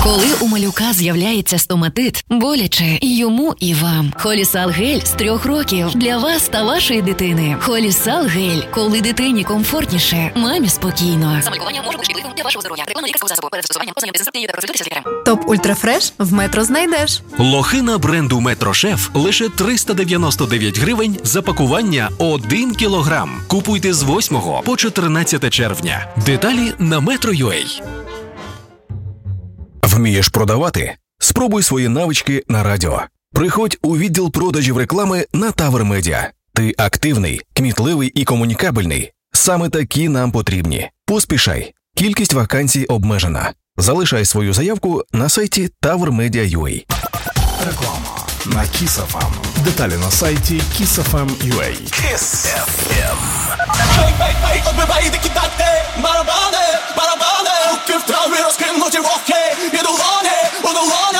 Коли у малюка з'являється стоматит, боляче і йому, і вам. Холісал гель з 3 років для вас та вашої дитини. Холісал гель. Коли дитині комфортніше, мамі спокійно. Самолікування може бути шкідливим для вашого здоров'я. Рекламного лікарського засобу. Перед застосуванням ознайомтеся з інструкцією та консультуйтеся з лікарем. Топ Ультрафреш в Метро знайдеш. Лохина бренду Метрошеф лише 399 гривень за пакування 1 кілограм. Купуйте з 8 по 14 червня. Деталі на Metro.ua. Вмієш продавати? Спробуй свої навички на радіо. Приходь у відділ продажів реклами на Тавр Медіа. Ти активний, кмітливий і комунікабельний. Саме такі нам потрібні. Поспішай. Кількість вакансій обмежена. Залишай свою заявку на сайті tavrmedia.ua. Реклама на Kiss FM. Деталі на сайті kissfm.ua. Kiss FM. Odbywaj, wykidate, barabany, barabany. Ruchy w trawie rozkręcą cię w okie.